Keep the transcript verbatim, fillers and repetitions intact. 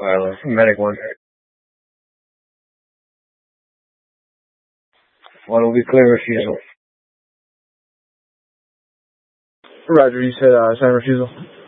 Uh, medic one. One will be clear refusal. Roger, you said uh, sign refusal.